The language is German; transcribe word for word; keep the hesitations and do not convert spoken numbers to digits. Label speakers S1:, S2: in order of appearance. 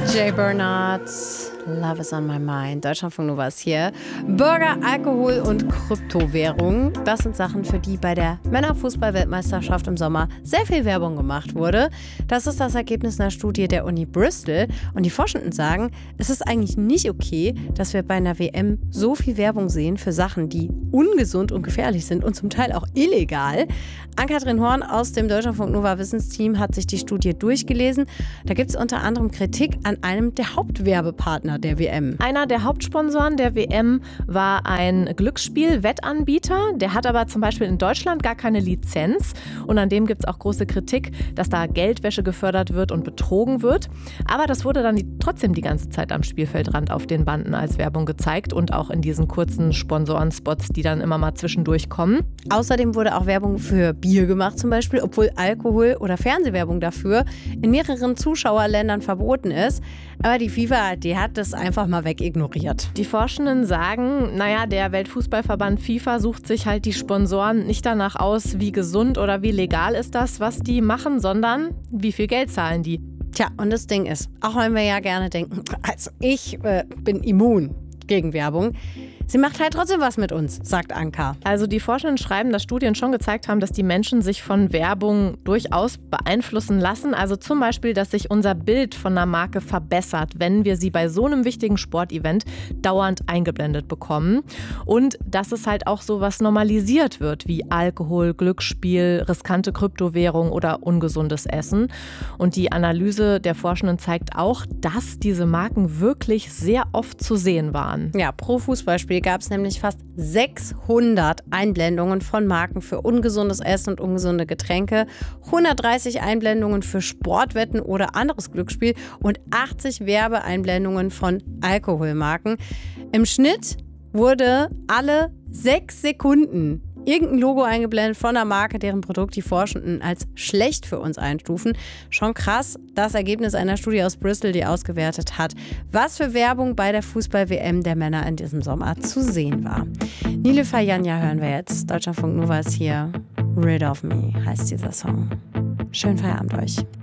S1: Jay Bernard, Love is on my mind. Deutschlandfunk Nova ist hier. Burger, Alkohol und Kryptowährung. Das sind Sachen, für die bei der Männerfußball-Weltmeisterschaft im Sommer sehr viel Werbung gemacht wurde. Das ist das Ergebnis einer Studie der Uni Bristol. Und die Forschenden sagen, es ist eigentlich nicht okay, dass wir bei einer W M so viel Werbung sehen für Sachen, die ungesund und gefährlich sind und zum Teil auch illegal. Ann-Kathrin Horn aus dem Deutschlandfunk Nova Wissensteam hat sich die Studie durchgelesen. Da gibt es unter anderem Kritik an einem der Hauptwerbepartner der W M.
S2: Einer der Hauptsponsoren der W M war ein Glücksspiel-Wettanbieter. Der hat aber zum Beispiel in Deutschland gar keine Lizenz. Und an dem gibt es auch große Kritik, dass da Geldwäsche gefördert wird und betrogen wird. Aber das wurde dann die, trotzdem die ganze Zeit am Spielfeldrand auf den Banden als Werbung gezeigt und auch in diesen kurzen Sponsorenspots, die dann immer mal zwischendurch kommen.
S1: Außerdem wurde auch Werbung für Bier gemacht zum Beispiel, obwohl Alkohol- oder Fernsehwerbung dafür in mehreren Zuschauerländern verboten ist. Aber die FIFA, die hat das einfach mal wegignoriert.
S2: Die Forschenden sagen, naja, der Weltfußballverband FIFA sucht sich halt die Sponsoren nicht danach aus, wie gesund oder wie legal ist das, was die machen, sondern wie viel Geld zahlen die.
S1: Tja, und das Ding ist, auch wenn wir ja gerne denken, also ich äh, bin immun gegen Werbung, sie macht halt trotzdem was mit uns, sagt Anka.
S2: Also die Forschenden schreiben, dass Studien schon gezeigt haben, dass die Menschen sich von Werbung durchaus beeinflussen lassen. Also zum Beispiel, dass sich unser Bild von einer Marke verbessert, wenn wir sie bei so einem wichtigen Sportevent dauernd eingeblendet bekommen. Und dass es halt auch so was normalisiert wird, wie Alkohol, Glücksspiel, riskante Kryptowährung oder ungesundes Essen. Und die Analyse der Forschenden zeigt auch, dass diese Marken wirklich sehr oft zu sehen waren.
S1: Ja, pro Fußballspiel gab es nämlich fast sechshundert Einblendungen von Marken für ungesundes Essen und ungesunde Getränke, hundertdreißig Einblendungen für Sportwetten oder anderes Glücksspiel und achtzig Werbeeinblendungen von Alkoholmarken. Im Schnitt wurde alle sechs Sekunden irgendein Logo eingeblendet von einer Marke, deren Produkt die Forschenden als schlecht für uns einstufen. Schon krass, das Ergebnis einer Studie aus Bristol, die ausgewertet hat, was für Werbung bei der Fußball-W M der Männer in diesem Sommer zu sehen war. Niloufar Janja hören wir jetzt. Deutschlandfunk Nova ist hier. Rid of Me heißt dieser Song. Schönen Feierabend euch.